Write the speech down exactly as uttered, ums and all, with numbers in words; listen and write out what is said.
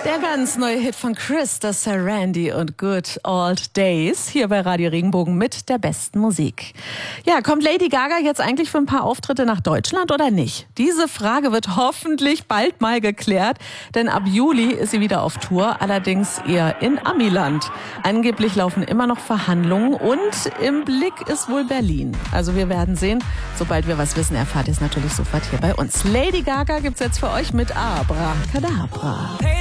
Der ganz neue Hit von Chris, das Randy und Good Old Days, hier bei Radio Regenbogen mit der besten Musik. Ja, kommt Lady Gaga jetzt eigentlich für ein paar Auftritte nach Deutschland oder nicht? Diese Frage wird hoffentlich bald mal geklärt, denn ab Juli ist sie wieder auf Tour, allerdings eher in Amiland. Angeblich laufen immer noch Verhandlungen und im Blick ist wohl Berlin. Also wir werden sehen, sobald wir was wissen, erfahrt ihr es natürlich sofort hier bei uns. Lady Gaga gibt's jetzt für euch mit Abracadabra.